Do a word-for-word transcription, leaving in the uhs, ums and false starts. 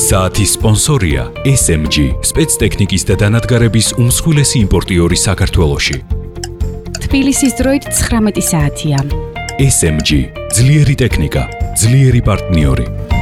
საათის სპონსორია ეს ემ ჯი, სპეცტექნიკის და დანადგარების უმსხვილესი იმპორტიორი საქართველოში. თბილისის დროით ცხრამეტი საათია. ეს ემ ჯი, ძლიერი ტექნიკა, ძლიერი პარტნიორი.